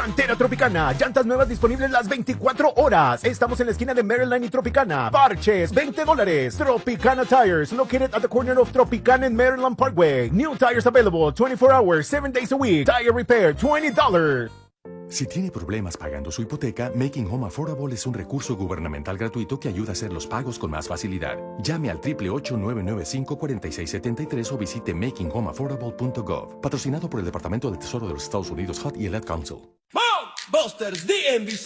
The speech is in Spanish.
Pantera Tropicana, llantas nuevas disponibles las 24 horas. Estamos en la esquina de Maryland y Tropicana. Parches, $20. Tropicana Tires, located at the corner of Tropicana and Maryland Parkway. New tires available 24 hours, 7 days a week. Tire repair, $20. Si tiene problemas pagando su hipoteca, Making Home Affordable es un recurso gubernamental gratuito que ayuda a hacer los pagos con más facilidad. Llame al 888-995-4673 o visite makinghomeaffordable.gov. Patrocinado por el Departamento del Tesoro de los Estados Unidos, HUD y el Ad Council. Busters DMV